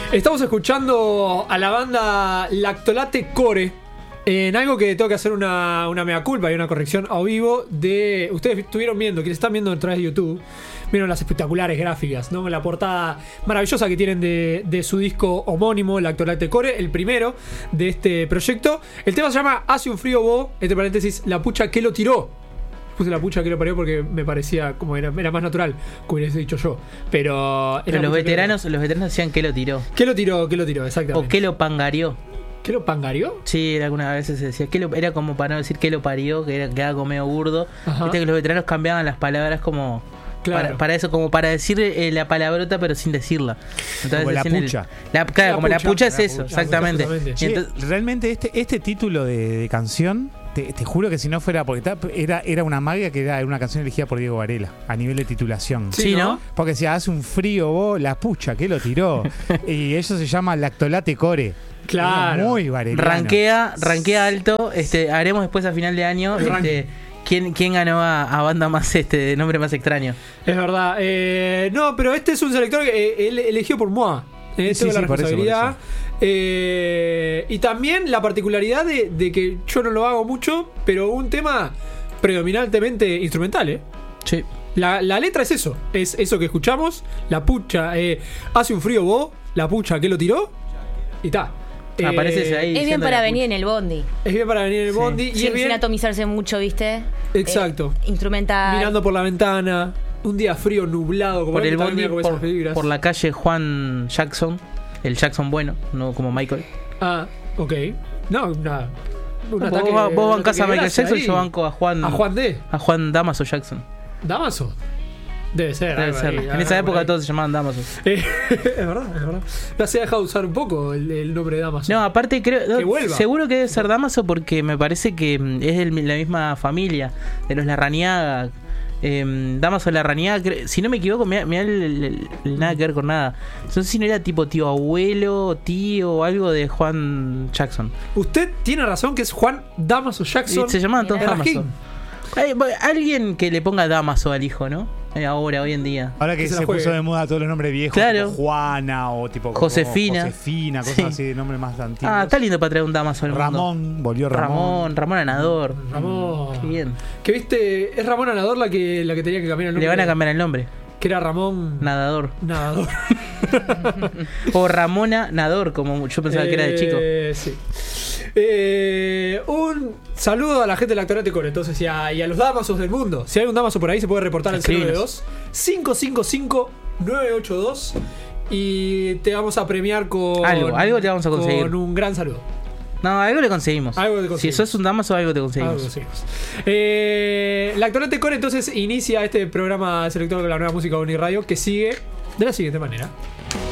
Estamos escuchando a la banda Lactolate Core en algo que tengo que hacer una mea culpa y una corrección a vivo de... Ustedes estuvieron viendo, quienes están viendo a través de YouTube, vieron las espectaculares gráficas, ¿no? La portada maravillosa que tienen de su disco homónimo, Lactolate Core, el primero de este proyecto. El tema se llama Hace un frío bo, entre paréntesis, la pucha que lo tiró. Puse la pucha que lo parió porque me parecía como era más natural que hubiese dicho yo. Pero los veteranos decían que lo tiró. ¿Qué lo tiró? Exactamente. O que lo pangarió. ¿Qué lo pangarió? Sí, algunas veces se decía era como para no decir que lo parió, quedaba como medio burdo. Viste que los veteranos cambiaban las palabras como claro. para eso, como para decir la palabrota pero sin decirla. Entonces, como la pucha. Claro, como la pucha es eso, exactamente. Sí, entonces, realmente este título de canción, te juro que si no fuera porque era una magia, que era una canción elegida por Diego Varela a nivel de titulación. Sí, ¿no? Porque si hace un frío vos, la pucha que lo tiró. Y eso se llama Lactolate Core. Claro. Muy vareliano. Rankea alto. Haremos después a final de año ¿Quién ganó a banda más de nombre más extraño? Es verdad. No, pero este es un selector elegido por Moa. Tengo la responsabilidad. Por eso. Y también la particularidad de que yo no lo hago mucho, pero un tema predominantemente instrumental. Sí. La letra es eso. Es eso que escuchamos. La pucha. Hace un frío bo. La pucha que lo tiró. Y ta. Aparece ahí. Es bien para venir en el bondi. Es bien para venir en el bondi. Sí, Y es bien sin atomizarse mucho, ¿viste? Exacto. Instrumental. Mirando por la ventana. Un día frío, nublado. Como por el bondi, por la calle Juan Jackson. El Jackson bueno, no como Michael. Ah, ok. No, nada. Vos bancás a Michael Jackson y yo banco a Juan. ¿A Juan D? A Juan Damaso Jackson. ¿Damaso? Debe ser. En esa época todos se llamaban Damaso. Es verdad. Ya se ha dejado usar un poco el nombre de Damaso. No, aparte creo. vuelva. Seguro que debe ser Damaso porque me parece que es de la misma familia, de los Larrañaga. Damaso Larrañaga, si no me equivoco, mirá el nada que ver con nada. No sé si no era tipo tío abuelo, tío o algo de Juan Jackson. Usted tiene razón que es Juan Damaso Jackson. Se llamaban todos Damaso. Alguien que le ponga Damaso al hijo, ¿no? Hoy en día. Ahora que se puso de moda todos los nombres viejos, claro. tipo Juana o tipo Josefina, cosas así de nombres más antiguos. Está lindo para traer un Damaso al mundo. Volvió Ramón Anador. Ramón. Qué bien. Que viste, es Ramón Anador la que tenía que cambiar el nombre. Le van a cambiar el nombre. Que era Ramón Nadador. O Ramona Nador, como yo pensaba que era de chico. Sí. Un saludo a la gente de Lactolate Core, entonces, y a los Damasos del mundo. Si hay un Damaso por ahí, se puede reportar al 092-555-982 y te vamos a premiar con algo te vamos a conseguir. Con un gran saludo. No, algo le conseguimos. Si sos un Damaso, algo te conseguimos. Lactolate Core entonces inicia este programa selector de la nueva música de Uniradio, que sigue de la siguiente manera.